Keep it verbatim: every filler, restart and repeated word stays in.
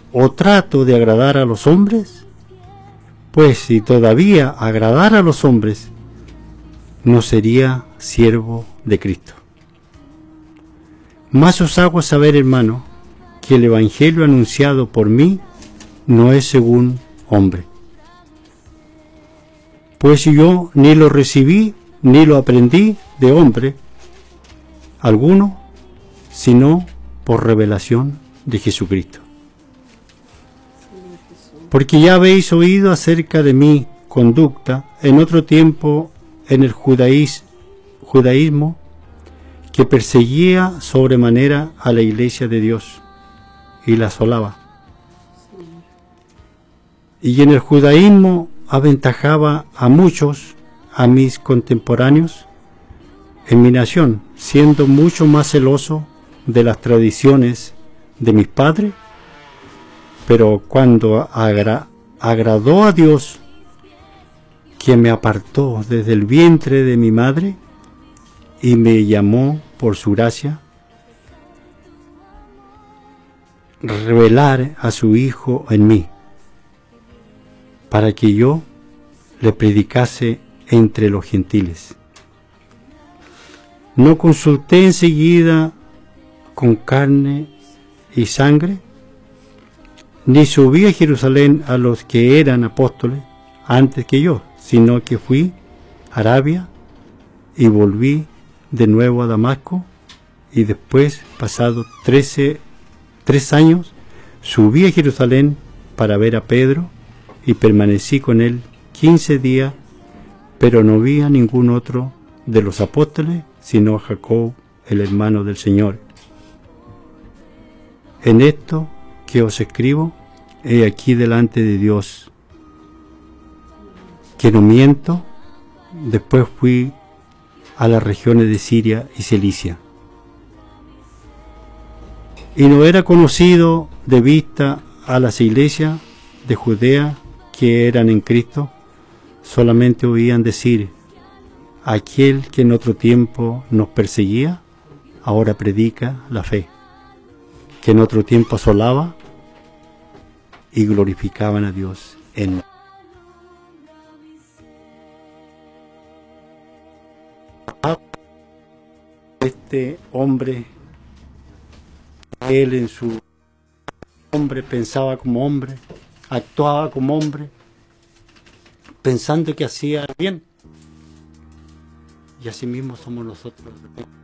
¿O trato de agradar a los hombres? Pues si todavía agradara a los hombres, no sería siervo de Cristo. Mas os hago saber, hermano, que el evangelio anunciado por mí no es según hombre. Pues yo ni lo recibí ni lo aprendí de hombre alguno, sino por revelación de Jesucristo. Porque ya habéis oído acerca de mi conducta en otro tiempo en el judaís, judaísmo, que perseguía sobremanera a la iglesia de Dios y la asolaba. Y en el judaísmo aventajaba a muchos, a mis contemporáneos, en mi nación, siendo mucho más celoso de las tradiciones de mis padres. Pero cuando agra agradó a Dios, quien me apartó desde el vientre de mi madre y me llamó por su gracia, revelar a su Hijo en mí, para que yo le predicase entre los gentiles. No consulté enseguida con carne y sangre, ni subí a Jerusalén a los que eran apóstoles antes que yo, sino que fui a Arabia y volví de nuevo a Damasco, y después, pasados trece, tres años, subí a Jerusalén para ver a Pedro y permanecí con él quince días, pero no vi a ningún otro de los apóstoles, sino a Jacob, el hermano del Señor. En esto que os escribo, he aquí delante de Dios, que no miento. Después fui a las regiones de Siria y Cilicia, y no era conocido de vista a las iglesias de Judea que eran en Cristo, solamente oían decir: aquel que en otro tiempo nos perseguía, ahora predica la fe, que en otro tiempo asolaba, y glorificaban a Dios en este hombre. Él en su hombre pensaba como hombre, actuaba como hombre, pensando que hacía bien, y así mismo somos nosotros.